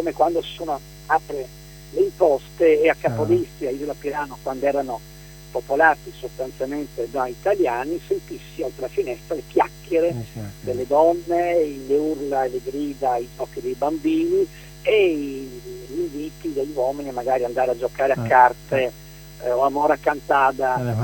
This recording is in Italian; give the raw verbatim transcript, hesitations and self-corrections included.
come quando si sono apre le imposte e a Capodistria, Isola Pirano, quando erano popolati sostanzialmente da italiani, sentissi oltre la finestra le chiacchiere Eh, certo. delle donne, le urla e le grida, i giochi dei bambini e i- gli inviti degli uomini magari andare a giocare a Ah, carte eh, o a Mora Cantada Eh,